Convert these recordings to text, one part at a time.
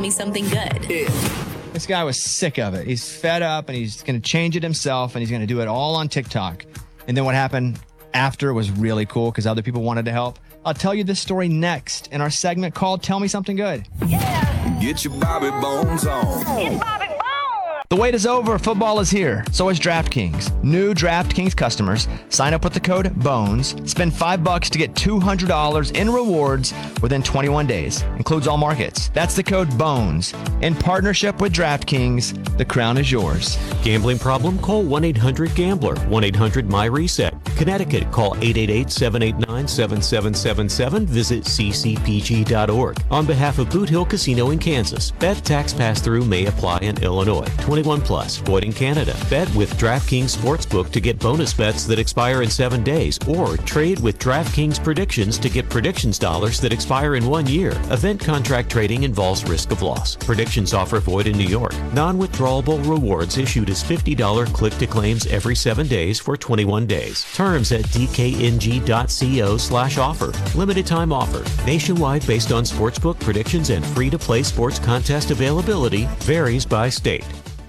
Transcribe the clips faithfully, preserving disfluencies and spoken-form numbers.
me something good. This guy was sick of it. He's fed up and he's going to change it himself and he's going to do it all on TikTok. And then what happened after was really cool because other people wanted to help. I'll tell you this story next in our segment called Tell Me Something Good. Yeah. Get your Bobby Bones on. It's Bobby Bones. The wait is over. Football is here. So is DraftKings. New DraftKings customers sign up with the code BONES. Spend five bucks to get two hundred dollars in rewards within twenty-one days. Includes all markets. That's the code BONES. In partnership with DraftKings, the crown is yours. Gambling problem? Call one eight hundred gambler. one eight hundred my reset. Connecticut, call eight eight eight, seven eight nine, seven seven seven seven. Visit c c p g dot org. On behalf of Boot Hill Casino in Kansas, bet tax pass-through may apply in Illinois. twenty-one plus, void in Canada. Bet with DraftKings Sportsbook to get bonus bets that expire in seven days, or trade with DraftKings Predictions to get predictions dollars that expire in one year. Event contract trading involves risk of loss. Predictions offer void in New York. Non-withdrawable rewards issued as fifty dollars click-to-claims every seven days for twenty-one days. Terms at d k n g dot co slash offer. Limited time offer. Nationwide based on sportsbook predictions and free-to-play sports contest availability. Varies by state.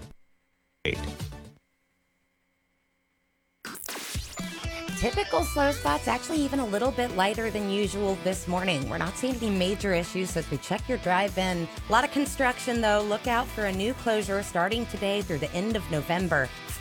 Typical slow spots, actually even a little bit lighter than usual this morning. We're not seeing any major issues as we check your drive-in. A lot of construction, though. Look out for a new closure starting today through the end of November.